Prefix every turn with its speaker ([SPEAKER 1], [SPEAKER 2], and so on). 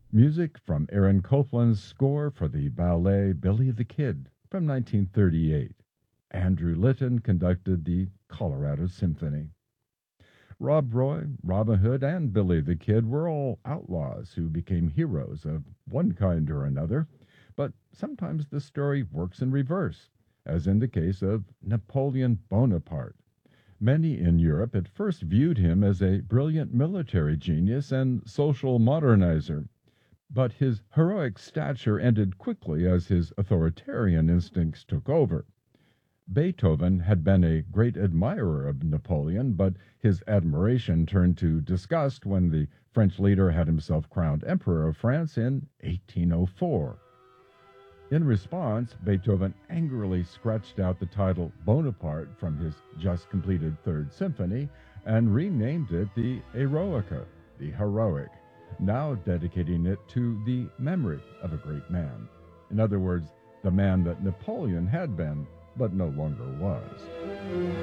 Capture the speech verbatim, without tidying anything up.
[SPEAKER 1] Music from Aaron Copland's score for the ballet Billy the Kid from nineteen thirty-eight. Andrew Litton conducted the Colorado Symphony. Rob Roy, Robin Hood, and Billy the Kid were all outlaws who became heroes of one kind or another, but sometimes the story works in reverse, as in the case of Napoleon Bonaparte. Many in Europe at first viewed him as a brilliant military genius and social modernizer, but his heroic stature ended quickly as his authoritarian instincts took over. Beethoven had been a great admirer of Napoleon, but his admiration turned to disgust when the French leader had himself crowned Emperor of France in eighteen oh four. In response, Beethoven angrily scratched out the title Bonaparte from his just completed Third Symphony and renamed it the Eroica, the heroic, now dedicating it to the memory of a great man. In other words, the man that Napoleon had been, but no longer was.